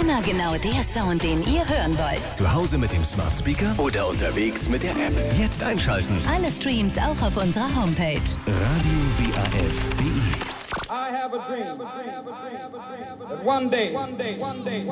Immer genau der Sound, den ihr hören wollt. Zu Hause mit dem Smart Speaker oder unterwegs mit der App. Jetzt einschalten. Alle Streams auch auf unserer Homepage. RadioWAF.de. I have a dream that one day